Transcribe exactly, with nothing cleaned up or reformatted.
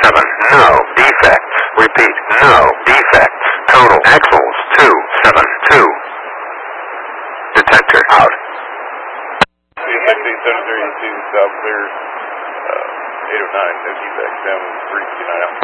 seven, no defects. Repeat, no defects. Total axles, two, seven, two. Detector out. seven three two, South Clear, uh, eight oh nine, no defects, down three two nine out.